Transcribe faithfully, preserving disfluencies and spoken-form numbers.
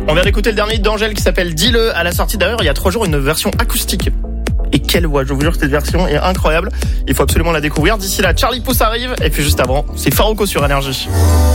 On vient d'écouter le dernier d'Angèle qui s'appelle Dis-le. À la sortie d'ailleurs, il y a trois jours, une version acoustique. Et quelle voix, je vous jure que cette version est incroyable. Il faut absolument la découvrir. D'ici là, Charlie Puth arrive. Et puis juste avant, c'est Farruko sur Énergie.